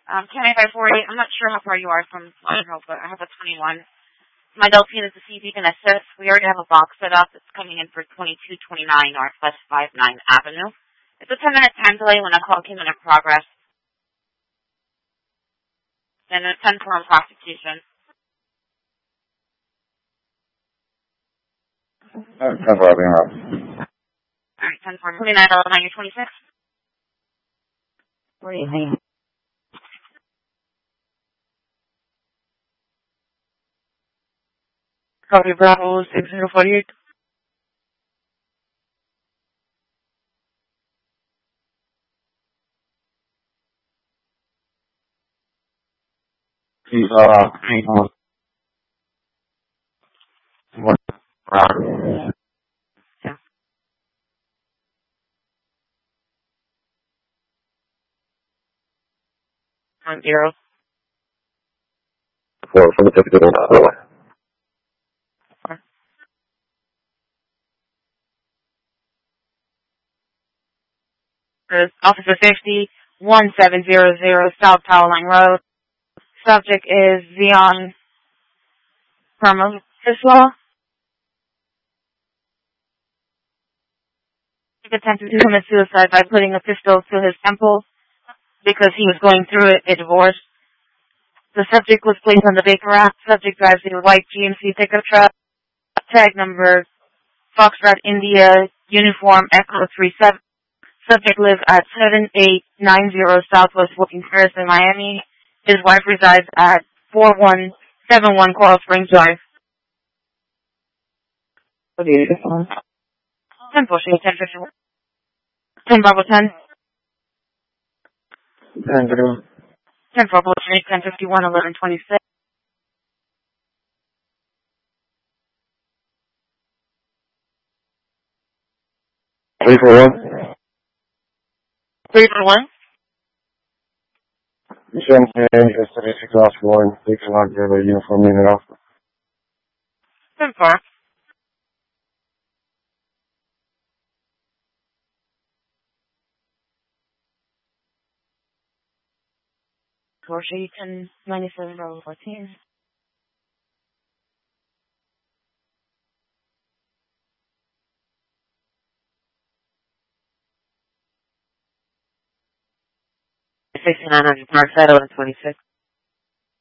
County 540, I'm not sure how far you are from Hill, but I have a 21. My Delphine is to see if you can assist. We already have a box set up. It's coming in for 2229 Northwest 59 Avenue. It's a 10-minute time delay when a call came in progress. And a 10 for prostitution. Alright, 10 for being up. Alright, 10 for 29, 11, you're 26. What do you think? Copy Bravo 6048. He's, Yeah. On 0. for the typical Officer Safety, 1700 South Power Line Road. Subject is Zion Permahisla. He attempted to commit suicide by putting a pistol to his temple because he was going through a divorce. The subject was placed on the Baker Act. Subject drives a white GMC pickup truck. Tag number Foxtrot India Uniform Echo 37. Subject lives at 7890 Southwest Working Terrace in Miami. His wife resides at 4171 Coral Springs Drive. What do you need this on? 10 pushing, 1051. 10 Bravo 10. 10 through. 10 Bravo 10, 1051, 1126. Three for one. 3 for 1. Michelle, yesterday 6 hours for one. 6 o'clock, the uniform unit off. 10 4. Porsche 1097 Bravo 14. $6,900 Park Saddle and 26.